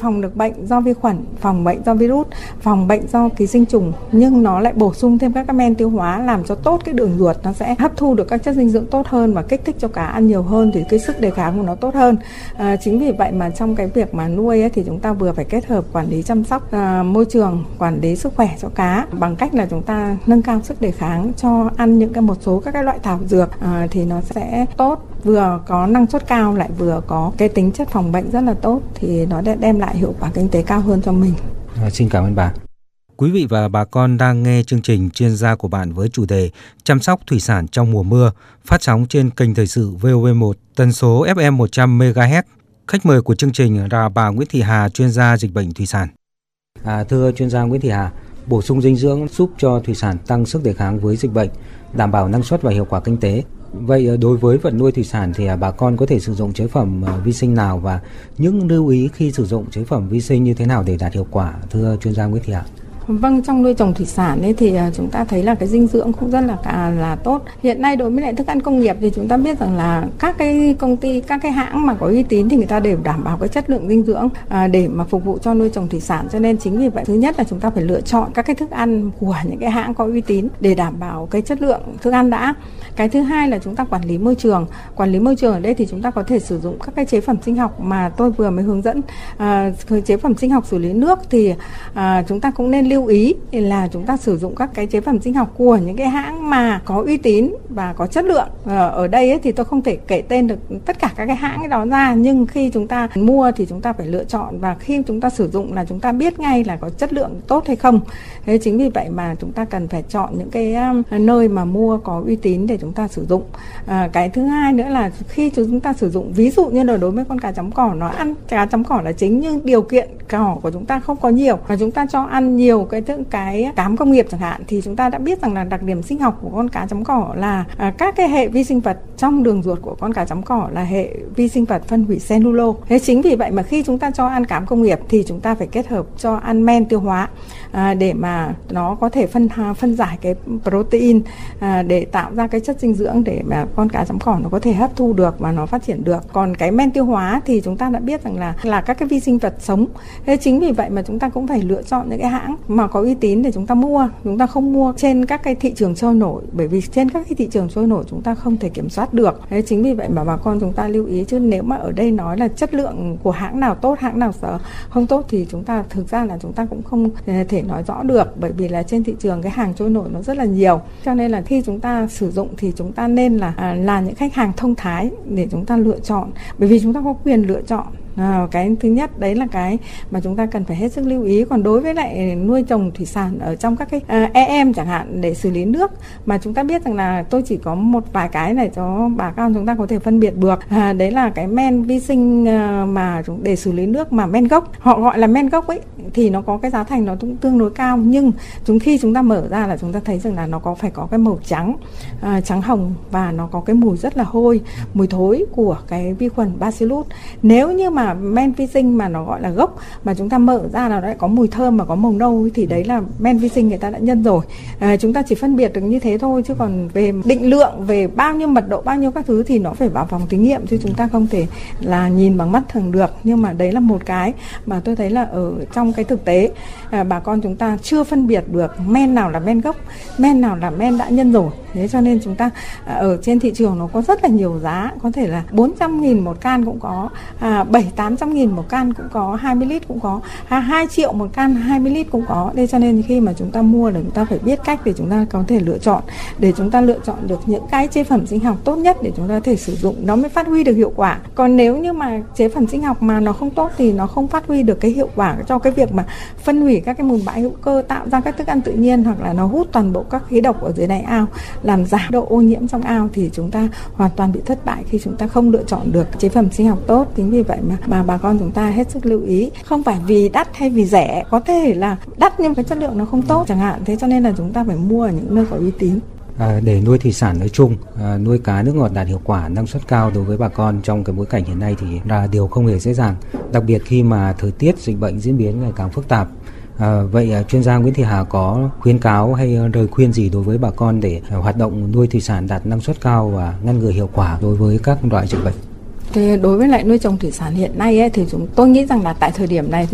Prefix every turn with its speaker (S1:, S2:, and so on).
S1: phòng được bệnh do vi khuẩn, phòng bệnh do virus, phòng bệnh do ký sinh trùng, nhưng nó lại bổ sung thêm các men tiêu hóa làm cho tốt cái đường ruột, nó sẽ hấp thu được các chất dinh dưỡng tốt hơn và kích thích cho cá ăn nhiều hơn thì cái sức đề kháng của nó tốt hơn. Chính vì vậy mà trong cái việc mà nuôi ấy, thì chúng ta vừa phải kết hợp quản lý chăm sóc môi trường, quản lý sức khỏe cho cá bằng cách là chúng ta nâng cao sức đề kháng, cho ăn những một số các cái loại thảo dược thì nó sẽ tốt, vừa có năng suất cao lại vừa có cái tính chất phòng bệnh rất là tốt, thì nó đã đem lại hiệu quả kinh tế cao hơn cho mình.
S2: Xin cảm ơn bà. Quý vị và bà con đang nghe chương trình Chuyên gia của bạn với chủ đề chăm sóc thủy sản trong mùa mưa, phát sóng trên kênh Thời sự VOV1 tần số FM 100 MHz. Khách mời của chương trình là bà Nguyễn Thị Hà, chuyên gia dịch bệnh thủy sản. Thưa chuyên gia Nguyễn Thị Hà, bổ sung dinh dưỡng giúp cho thủy sản tăng sức đề kháng với dịch bệnh, đảm bảo năng suất và hiệu quả kinh tế. Vậy đối với vật nuôi thủy sản thì bà con có thể sử dụng chế phẩm vi sinh nào và những lưu ý khi sử dụng chế phẩm vi sinh như thế nào để đạt hiệu quả, thưa chuyên gia Nguyễn Thị Hà?
S1: Vâng, trong nuôi trồng thủy sản ấy thì chúng ta thấy là cái dinh dưỡng cũng rất là tốt. Hiện nay đối với lại thức ăn công nghiệp thì chúng ta biết rằng là các cái công ty, các cái hãng mà có uy tín thì người ta đều đảm bảo cái chất lượng dinh dưỡng để mà phục vụ cho nuôi trồng thủy sản. Cho nên chính vì vậy thứ nhất là chúng ta phải lựa chọn các cái thức ăn của những cái hãng có uy tín để đảm bảo cái chất lượng thức ăn đã. Cái thứ hai là chúng ta quản lý môi trường. Quản lý môi trường ở đây thì chúng ta có thể sử dụng các cái chế phẩm sinh học mà tôi vừa mới hướng dẫn. Chế phẩm sinh học xử lý nước thì chúng ta cũng nên lưu ý là chúng ta sử dụng các cái chế phẩm sinh học của những cái hãng mà có uy tín và có chất lượng. Ở đây ấy, thì tôi không thể kể tên được tất cả các cái hãng đó ra, nhưng khi chúng ta mua thì chúng ta phải lựa chọn, và khi chúng ta sử dụng là chúng ta biết ngay là có chất lượng tốt hay không. Thế chính vì vậy mà chúng ta cần phải chọn những cái nơi mà mua có uy tín để chúng ta sử dụng. Cái thứ hai nữa là khi chúng ta sử dụng, ví dụ như là đối với con cá chấm cỏ, nó ăn cá chấm cỏ là chính, nhưng điều kiện cỏ của chúng ta không có nhiều và chúng ta cho ăn nhiều cái cám công nghiệp chẳng hạn, thì chúng ta đã biết rằng là đặc điểm sinh học của con cá chấm cỏ là các cái hệ vi sinh vật trong đường ruột của con cá chấm cỏ là hệ vi sinh vật phân hủy cellulo. Thế chính vì vậy mà khi chúng ta cho ăn cám công nghiệp thì chúng ta phải kết hợp cho ăn men tiêu hóa để mà nó có thể phân giải cái protein để tạo ra cái chất dinh dưỡng để mà con cá chấm cỏ nó có thể hấp thu được và nó phát triển được. Còn cái men tiêu hóa thì chúng ta đã biết rằng là các cái vi sinh vật sống. Thế chính vì vậy mà chúng ta cũng phải lựa chọn những cái hãng mà có uy tín để chúng ta mua. Chúng ta không mua trên các cái thị trường trôi nổi, bởi vì trên các cái thị trường trôi nổi chúng ta không thể kiểm soát được. Thế chính vì vậy mà bà con chúng ta lưu ý, chứ nếu mà ở đây nói là chất lượng của hãng nào tốt, hãng nào không tốt thì chúng ta thực ra là chúng ta cũng không thể nói rõ được, bởi vì là trên thị trường cái hàng trôi nổi nó rất là nhiều. Cho nên là khi chúng ta sử dụng thì chúng ta nên là những khách hàng thông thái để chúng ta lựa chọn, bởi vì chúng ta có quyền lựa chọn. Cái thứ nhất đấy là cái mà chúng ta cần phải hết sức lưu ý. Còn đối với lại nuôi trồng thủy sản ở trong các cái EM chẳng hạn để xử lý nước, mà chúng ta biết rằng là tôi chỉ có một vài cái này cho bà con chúng ta có thể phân biệt được. Đấy là cái men vi sinh mà để xử lý nước mà men gốc, họ gọi là men gốc ấy, thì nó có cái giá thành nó cũng tương đối cao, nhưng khi chúng ta mở ra là chúng ta thấy rằng là nó phải có cái màu trắng, trắng hồng, và nó có cái mùi rất là hôi, mùi thối của cái vi khuẩn Bacillus. Nếu như mà men vi sinh mà nó gọi là gốc mà chúng ta mở ra là nó lại có mùi thơm và có màu nâu thì đấy là men vi sinh người ta đã nhân rồi. Chúng ta chỉ phân biệt được như thế thôi, chứ còn về định lượng, về bao nhiêu mật độ, bao nhiêu các thứ thì nó phải vào phòng thí nghiệm, chứ chúng ta không thể là nhìn bằng mắt thường được. Nhưng mà đấy là một cái mà tôi thấy là ở trong cái thực tế bà con chúng ta chưa phân biệt được men nào là men gốc, men nào là men đã nhân rồi. Thế cho nên chúng ta ở trên thị trường nó có rất là nhiều giá, có thể là 400.000 một can cũng có, 700-800.000 một can cũng có, 20 lít cũng có, 2 triệu một can 20 lít cũng có. Thế cho nên khi mà chúng ta mua là chúng ta phải biết cách để chúng ta có thể lựa chọn, để chúng ta lựa chọn được những cái chế phẩm sinh học tốt nhất để chúng ta có thể sử dụng, nó mới phát huy được hiệu quả. Còn nếu như mà chế phẩm sinh học mà nó không tốt thì nó không phát huy được cái hiệu quả cho cái việc mà phân hủy các cái mùn bã hữu cơ, tạo ra các thức ăn tự nhiên, hoặc là nó hút toàn bộ các khí độc ở dưới đáy ao, làm giảm độ ô nhiễm trong ao, thì chúng ta hoàn toàn bị thất bại khi chúng ta không lựa chọn được chế phẩm sinh học tốt. Chính vì vậy mà bà con chúng ta hết sức lưu ý, không phải vì đắt hay vì rẻ, có thể là đắt nhưng cái chất lượng nó không tốt chẳng hạn. Thế cho nên là chúng ta phải mua ở những nơi có uy tín.
S2: Để nuôi thủy sản nói chung, nuôi cá nước ngọt đạt hiệu quả, năng suất cao đối với bà con trong cái bối cảnh hiện nay thì là điều không hề dễ dàng, đặc biệt khi mà thời tiết dịch bệnh diễn biến ngày càng phức tạp. Vậy chuyên gia Nguyễn Thị Hà có khuyến cáo hay lời khuyên gì đối với bà con để hoạt động nuôi thủy sản đạt năng suất cao và ngăn ngừa hiệu quả đối với các loại dịch bệnh?
S1: Thì đối với lại nuôi trồng thủy sản hiện nay ấy, thì tôi nghĩ rằng là tại thời điểm này